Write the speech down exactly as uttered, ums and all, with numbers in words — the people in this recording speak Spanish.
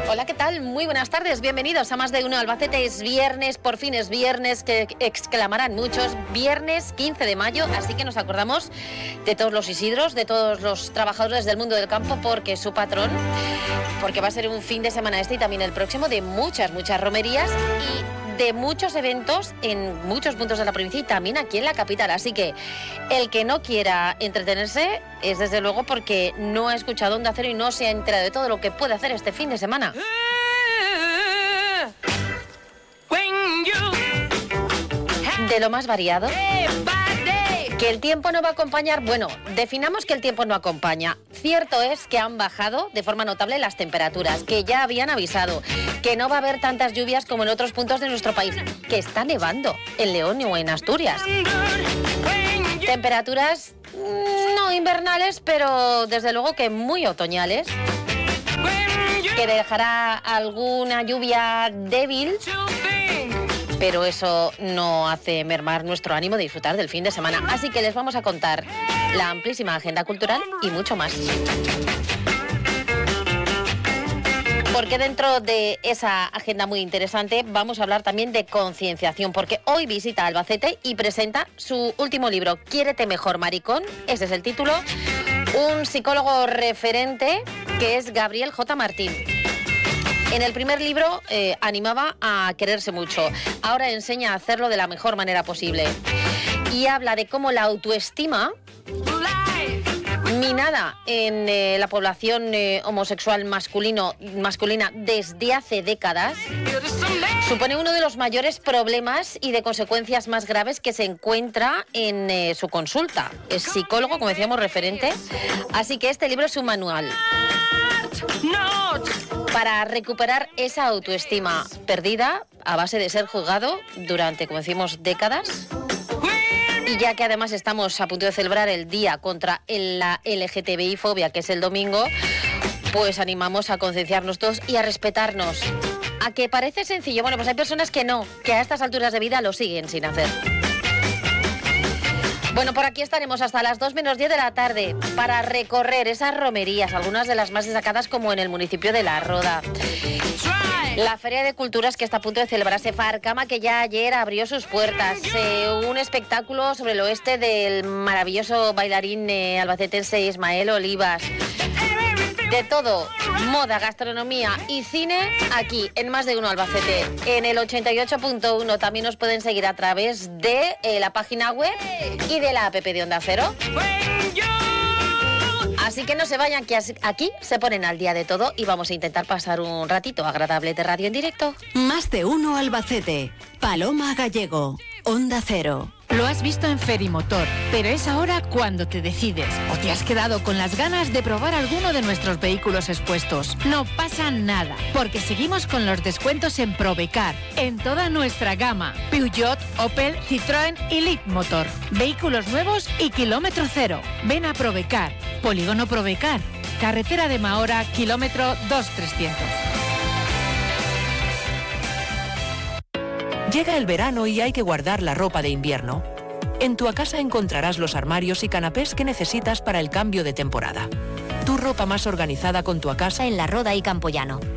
Hola, ¿qué tal? Muy buenas tardes, bienvenidos a Más de Uno Albacete. Es viernes, por fin es viernes, que exclamarán muchos. Viernes quince de mayo, así que nos acordamos de todos los Isidros, de todos los trabajadores del mundo del campo, porque su patrón, porque va a ser un fin de semana este y también el próximo de muchas, muchas romerías y de muchos eventos en muchos puntos de la provincia y también aquí en la capital. Así que el que no quiera entretenerse es desde luego porque no ha escuchado Onda Cero y no se ha enterado de todo lo que puede hacer este fin de semana. De lo más variado. Que el tiempo no va a acompañar, bueno, definamos que el tiempo no acompaña. Cierto es que han bajado de forma notable las temperaturas, que ya habían avisado, que no va a haber tantas lluvias como en otros puntos de nuestro país, que está nevando en León o en Asturias. Temperaturas no invernales, pero desde luego que muy otoñales, que dejará alguna lluvia débil, pero eso no hace mermar nuestro ánimo de disfrutar del fin de semana. Así que les vamos a contar la amplísima agenda cultural y mucho más. Porque dentro de esa agenda muy interesante vamos a hablar también de concienciación, porque hoy visita Albacete y presenta su último libro, Quiérete mejor, maricón. Ese es el título. Un psicólogo referente que es Gabriel J. Martín. En el primer libro eh, animaba a quererse mucho. Ahora enseña a hacerlo de la mejor manera posible. Y habla de cómo la autoestima, minada en eh, la población eh, homosexual masculino, masculina desde hace décadas, supone uno de los mayores problemas y de consecuencias más graves que se encuentra en eh, su consulta. Es psicólogo, como decíamos, referente. Así que este libro es un manual para recuperar esa autoestima perdida a base de ser juzgado durante, como decimos, décadas. Y ya que además estamos a punto de celebrar el Día contra la L G T B I fobia, que es el domingo, pues animamos a concienciarnos todos y a respetarnos. ¿A que parece sencillo? Bueno, pues hay personas que no, que a estas alturas de vida lo siguen sin hacer. Bueno, por aquí estaremos hasta las dos menos diez de la tarde para recorrer esas romerías, algunas de las más destacadas como en el municipio de La Roda. La Feria de Culturas que está a punto de celebrarse, Farcama, que ya ayer abrió sus puertas, eh, un espectáculo sobre el oeste del maravilloso bailarín eh, albacetense Ismael Olivas. De todo, moda, gastronomía y cine, aquí en Más de Uno Albacete. En el ochenta y ocho punto uno también nos pueden seguir a través de eh, la página web y de la app de Onda Cero. Así que no se vayan, que aquí se ponen al día de todo y vamos a intentar pasar un ratito agradable de radio en directo. Más de Uno Albacete. Paloma Gallego, Onda Cero. Lo has visto en Ferimotor, pero es ahora cuando te decides o te has quedado con las ganas de probar alguno de nuestros vehículos expuestos. No pasa nada, porque seguimos con los descuentos en Probecar, en toda nuestra gama. Peugeot, Opel, Citroën y Leapmotor. Vehículos nuevos y kilómetro cero. Ven a Probecar. Polígono Probecar. Carretera de Mahora, kilómetro dos mil trescientos. Llega el verano y hay que guardar la ropa de invierno. En Tuacasa encontrarás los armarios y canapés que necesitas para el cambio de temporada. Tu ropa más organizada con Tuacasa en La Roda y Campoyano.